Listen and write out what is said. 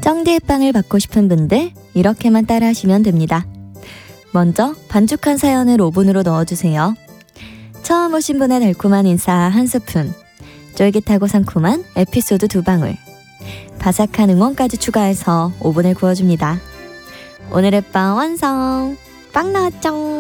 쩡디의 빵을 받고 싶은 분들 이렇게만 따라 하시면 됩니다. 먼저 반죽한 사연을 오븐으로 넣어주세요. 처음 오신 분의 달콤한 인사 한 스푼, 쫄깃하고 상큼한 에피소드 2방울, 바삭한 응원까지 추가해서 오븐을 구워줍니다. 오늘의 빵 완성! 빵 나왔죠?